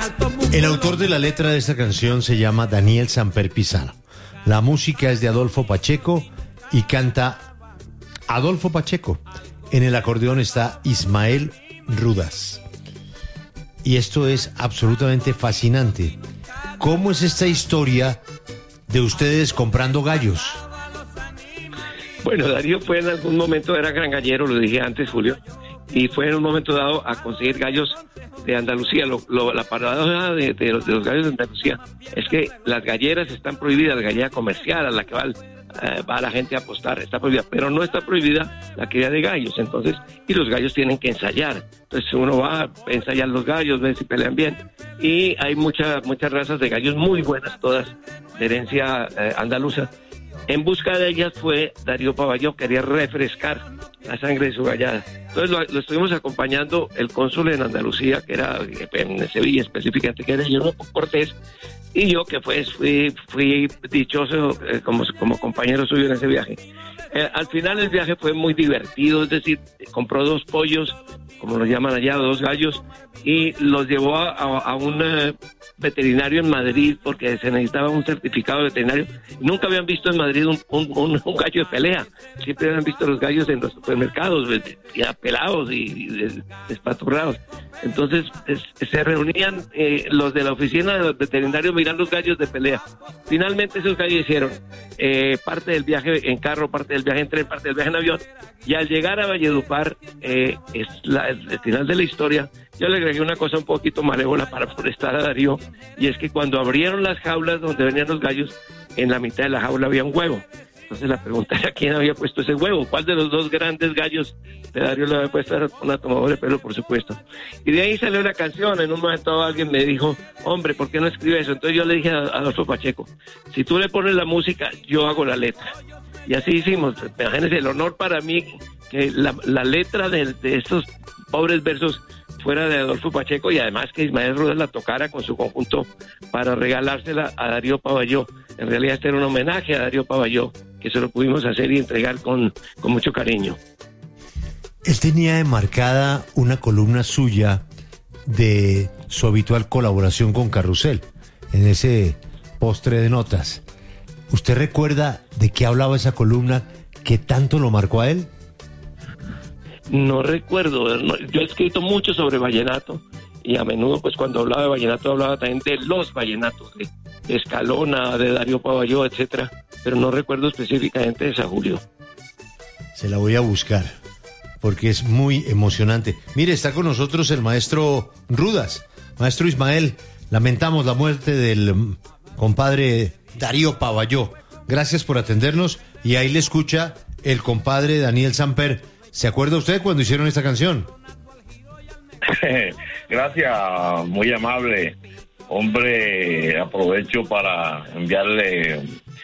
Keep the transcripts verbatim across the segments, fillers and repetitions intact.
El autor de la letra de esta canción se llama Daniel Samper Pizano. La música es de Adolfo Pacheco y canta Adolfo Pacheco. En el acordeón está Ismael Rudas. Y esto es absolutamente fascinante. ¿Cómo es esta historia de ustedes comprando gallos? Bueno, Darío fue en algún momento, era gran gallero, lo dije antes, Julio, y fue en un momento dado a conseguir gallos de Andalucía. Lo, lo, la paradoja de, de, los, de los gallos de Andalucía es que las galleras están prohibidas, la gallera comercial a la que va, eh, va la gente a apostar, está prohibida, pero no está prohibida la cría de gallos. Entonces, y los gallos tienen que ensayar. Entonces uno va a ensayar los gallos, ve si pelean bien. Y hay muchas muchas razas de gallos muy buenas, todas de herencia eh, andaluza. En busca de ellas fue Darío Paballó, quería refrescar la sangre de su gallada. Entonces lo, lo estuvimos acompañando el cónsul en Andalucía, que era en Sevilla específicamente, que era Guillermo Cortés, y yo que pues fui, fui dichoso eh, como, como compañero suyo en ese viaje. Eh, al final el viaje fue muy divertido, es decir, compró dos pollos, como los llaman allá, dos gallos, y los llevó a, a, a un uh, veterinario en Madrid porque se necesitaba un certificado veterinario. Nunca habían visto en Madrid un, un, un, un gallo de pelea, siempre habían visto los gallos en los supermercados, ya pelados y, y despaturrados. Entonces es, se reunían eh, los de la oficina de los veterinarios mirar los gallos de pelea. Finalmente esos gallos hicieron eh, parte del viaje en carro, parte del viaje en tren, parte del viaje en avión, y al llegar a Valledupar, eh, es la, el final de la historia. Yo le agregué una cosa un poquito malévola para molestar a Darío, y es que cuando abrieron las jaulas donde venían los gallos, en la mitad de la jaula había un huevo. Entonces la pregunta era quién había puesto ese huevo, cuál de los dos grandes gallos de Darío le había puesto. Era una tomadora de pelo, por supuesto. Y de ahí salió la canción. En un momento dado alguien me dijo, hombre, ¿por qué no escribe eso? Entonces yo le dije a Adolfo Pacheco, si tú le pones la música, yo hago la letra. Y así hicimos. Imagínense, el honor para mí que la, la letra de, de estos pobres versos fuera de Adolfo Pacheco, y además que Ismael Rudas la tocara con su conjunto para regalársela a Darío Paballó. En realidad este era un homenaje a Darío Paballó, que se lo pudimos hacer y entregar con, con mucho cariño. Él tenía enmarcada una columna suya de su habitual colaboración con Carrusel, en ese postre de notas. ¿Usted recuerda de qué hablaba esa columna que tanto lo marcó a él? No recuerdo, no, yo he escrito mucho sobre vallenato, y a menudo pues cuando hablaba de vallenato hablaba también de los vallenatos, de, de Escalona, de Darío Paballó, etcétera, pero no recuerdo específicamente esa, Julio. Se la voy a buscar, porque es muy emocionante. Mire, está con nosotros el maestro Rudas. Maestro Ismael, lamentamos la muerte del compadre Darío Paballó. Gracias por atendernos, y ahí le escucha el compadre Daniel Samper. ¿Se acuerda usted cuando hicieron esta canción? Gracias, muy amable. Hombre, aprovecho para enviarle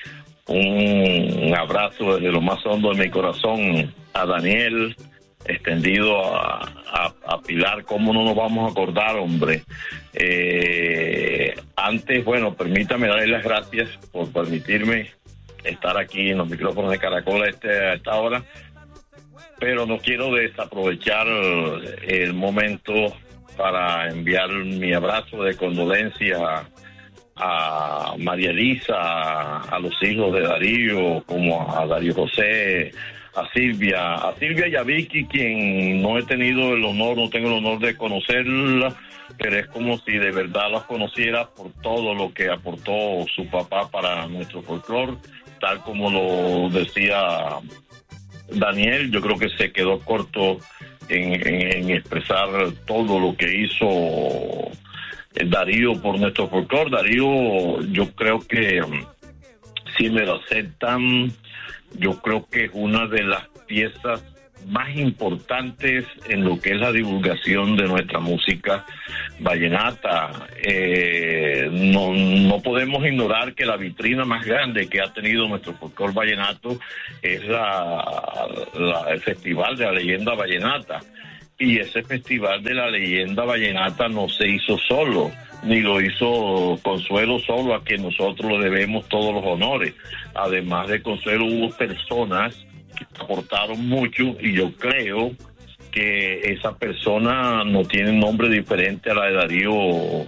un abrazo desde lo más hondo de mi corazón a Daniel, extendido a, a, a Pilar. ¿Cómo no nos vamos a acordar, hombre? Eh, antes, bueno, permítame darle las gracias por permitirme estar aquí en los micrófonos de Caracol a, este, a esta hora. Pero no quiero desaprovechar el momento para enviar mi abrazo de condolencia a María Elisa, a los hijos de Darío, como a Darío José, a Silvia, a Silvia y a Vicky, quien no he tenido el honor, no tengo el honor de conocerla, pero es como si de verdad las conociera por todo lo que aportó su papá para nuestro folclore, tal como lo decía Daniel. Yo creo que se quedó corto en, en, en expresar todo lo que hizo Darío por nuestro folclore. Darío, yo creo que, si me lo aceptan, yo creo que es una de las piezas más importantes en lo que es la divulgación de nuestra música vallenata. Eh, no, no podemos ignorar que la vitrina más grande que ha tenido nuestro folclore vallenato es la, la, el Festival de la Leyenda Vallenata. Y ese Festival de la Leyenda Vallenata no se hizo solo, ni lo hizo Consuelo solo, a quien nosotros le debemos todos los honores. Además de Consuelo, hubo personas que aportaron mucho, y yo creo que esa persona no tiene un nombre diferente a la de Darío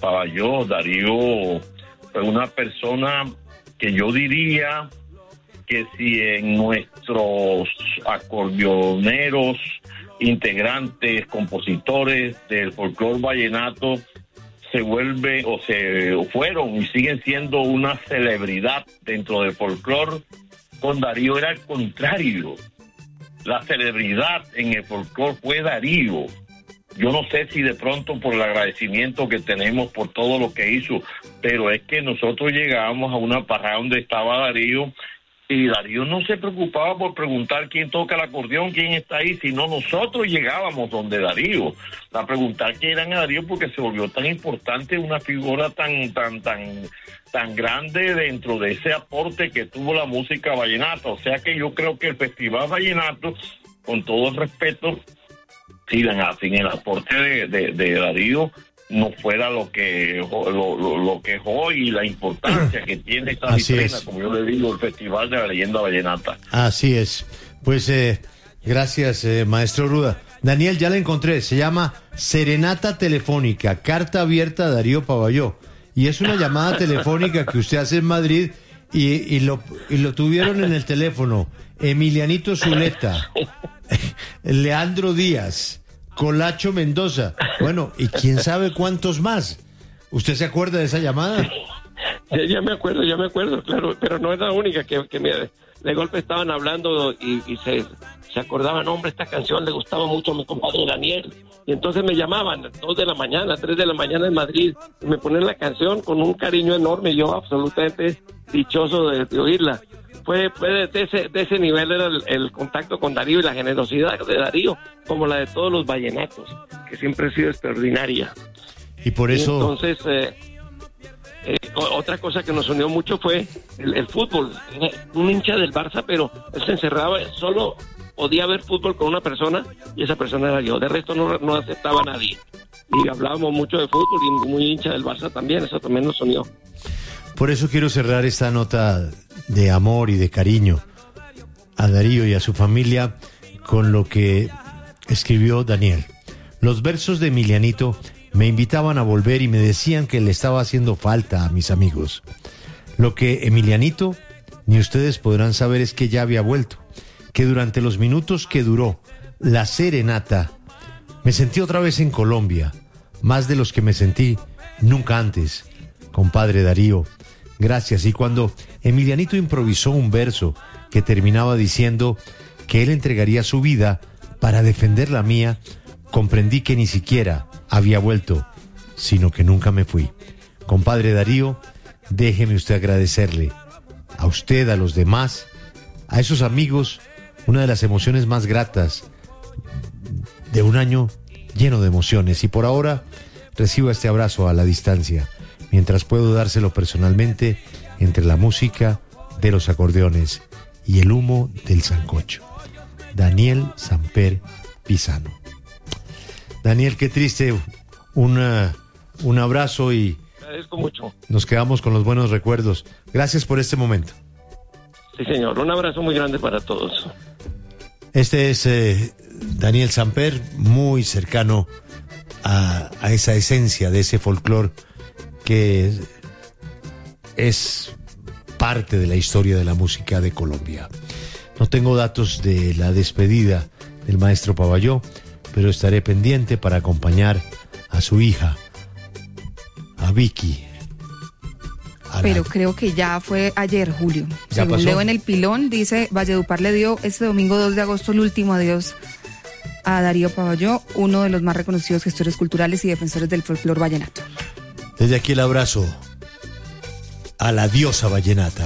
Paballó. Darío fue una persona que yo diría que si en nuestros acordeoneros, integrantes, compositores del folclore vallenato se vuelve o se o fueron y siguen siendo una celebridad dentro del folclore, con Darío era el contrario. La celebridad en el folclore fue Darío. Yo no sé si de pronto por el agradecimiento que tenemos por todo lo que hizo, pero es que nosotros llegábamos a una parada donde estaba Darío y Darío no se preocupaba por preguntar quién toca el acordeón, quién está ahí, sino nosotros llegábamos donde Darío a preguntar quién era Darío, porque se volvió tan importante, una figura tan tan tan tan grande dentro de ese aporte que tuvo la música vallenata. O sea que yo creo que el Festival Vallenato, con todo el respeto, si sin el aporte de, de, de Darío no fuera lo que lo, lo, lo que es hoy y la importancia que tiene esta Así vitrina, es. como yo le digo, el Festival de la Leyenda Vallenata. Así es. Pues eh, gracias, eh, maestro Ruda. Daniel, ya la encontré. Se llama Serenata Telefónica, carta abierta a Darío Paballó. Y es una llamada telefónica que usted hace en Madrid y, y, lo, y lo tuvieron en el teléfono. Emilianito Zuleta, Leandro Díaz, Colacho Mendoza. Bueno, y quién sabe cuántos más. ¿Usted se acuerda de esa llamada? Ya, ya me acuerdo, ya me acuerdo, claro, pero no es la única que, que me, de golpe estaban hablando y, y se, se acordaban, hombre, esta canción le gustaba mucho a mi compadre Daniel. Y entonces me llamaban a dos de la mañana, tres de la mañana en Madrid, y me ponían la canción con un cariño enorme, yo absolutamente dichoso de, de oírla. Fue, fue de, de, ese, de ese nivel era el, el contacto con Darío y la generosidad de Darío, como la de todos los vallenatos, que siempre ha sido extraordinaria. Y por eso... Y entonces, eh, eh, otra cosa que nos unió mucho fue el, el fútbol. Era un hincha del Barça, pero él se encerraba, solo podía ver fútbol con una persona y esa persona era yo. De resto no, no aceptaba a nadie. Y hablábamos mucho de fútbol y muy hincha del Barça también, eso también nos unió. Por eso quiero cerrar esta nota de amor y de cariño a Darío y a su familia con lo que escribió Daniel. Los versos de Emilianito me invitaban a volver y me decían que le estaba haciendo falta a mis amigos. Lo que Emilianito ni ustedes podrán saber es que ya había vuelto, que durante los minutos que duró la serenata me sentí otra vez en Colombia, más de los que me sentí nunca antes. Compadre Darío, gracias. Y cuando Emilianito improvisó un verso que terminaba diciendo que él entregaría su vida para defender la mía, comprendí que ni siquiera había vuelto, sino que nunca me fui. Compadre Darío, déjeme usted agradecerle a usted, a los demás, a esos amigos, una de las emociones más gratas de un año lleno de emociones. Y por ahora recibo este abrazo a la distancia, mientras puedo dárselo personalmente entre la música de los acordeones y el humo del sancocho. Daniel Samper Pisano. Daniel, qué triste, una, un abrazo y Agradezco mucho. Nos quedamos con los buenos recuerdos. Gracias por este momento. Sí, señor, un abrazo muy grande para todos. Este es eh, Daniel Samper, muy cercano a, a esa esencia de ese folclore que es, es parte de la historia de la música de Colombia. No tengo datos de la despedida del maestro Paballó, pero estaré pendiente para acompañar a su hija, a Vicky. A Pero la... creo que ya fue ayer, Julio. ¿Ya Según pasó? leo en el pilón, dice, Valledupar le dio este domingo dos de agosto el último adiós a Darío Paballó, uno de los más reconocidos gestores culturales y defensores del folclore vallenato. Desde aquí el abrazo a la diosa vallenata.